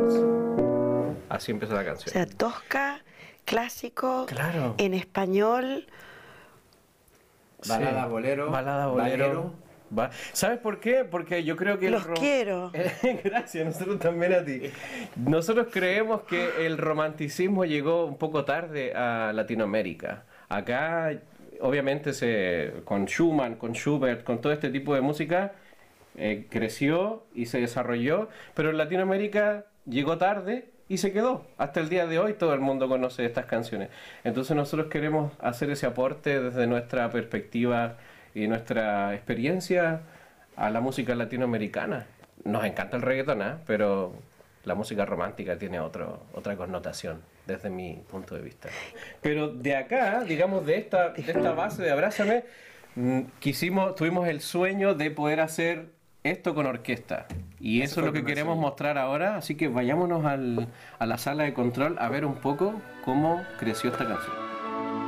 Así empieza la O canción. sea, Tosca, clásico, Claro. en español. Balada, bolero. Balada, bolero. ¿Sabes por qué? Porque yo creo que Los quiero. Gracias, nosotros también a ti. Nosotros creemos que el romanticismo llegó un poco tarde a Latinoamérica. Acá, obviamente, con Schumann, con Schubert, con todo este tipo de música, creció y se desarrolló, pero en Latinoamérica llegó tarde y se quedó. Hasta el día de hoy todo el mundo conoce estas canciones. Entonces nosotros queremos hacer ese aporte desde nuestra perspectiva y nuestra experiencia a la música latinoamericana. Nos encanta el reggaetón, ¿eh? Pero la música romántica tiene otra connotación desde mi punto de vista. Pero de acá, digamos, de esta base de Abrázame, tuvimos el sueño de poder hacer esto con orquesta. Y eso es lo que queremos mostrar ahora, así que vayámonos a la sala de control a ver un poco cómo creció esta canción.